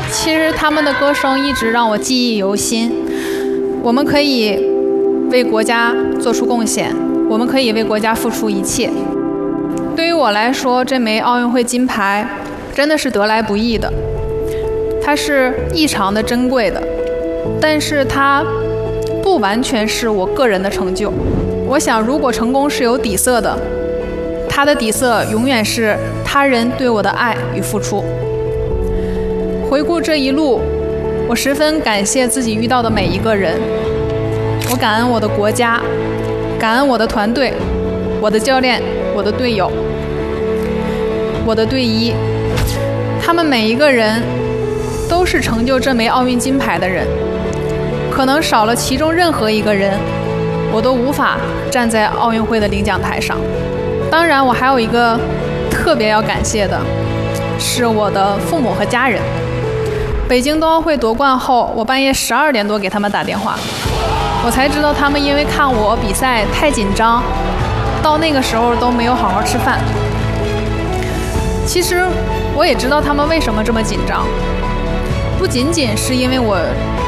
其实他们的歌声一直让我记忆犹新。我们可以为国家做出贡献，我们可以为国家付出一切。对于我来说，这枚奥运会金牌真的是得来不易的，它是异常的珍贵的，但是它不完全是我个人的成就。我想，如果成功是有底色的，它的底色永远是他人对我的爱与付出。回顾这一路，我十分感谢自己遇到的每一个人，我感恩我的国家，感恩我的团队，我的教练，我的队友，我的队医，他们每一个人都是成就这枚奥运金牌的人。可能少了其中任何一个人，我都无法站在奥运会的领奖台上。当然，我还有一个特别要感谢的，是我的父母和家人。北京冬奥会夺冠后，我半夜12点多给他们打电话，我才知道他们因为看我比赛太紧张，到那个时候都没有好好吃饭。其实我也知道他们为什么这么紧张，不仅仅是因为我